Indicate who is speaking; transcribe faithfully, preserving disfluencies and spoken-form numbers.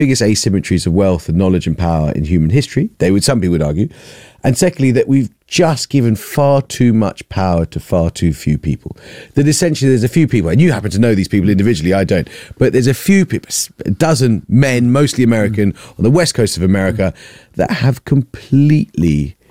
Speaker 1: biggest asymmetries of wealth and knowledge and power in human history. They would, some people would argue. And secondly, that we've just given far too much power to far too few people. That essentially there's a few people, and you happen to know these people individually, I don't, but there's a few people, a dozen men, mostly American, on the west coast of America, that have completely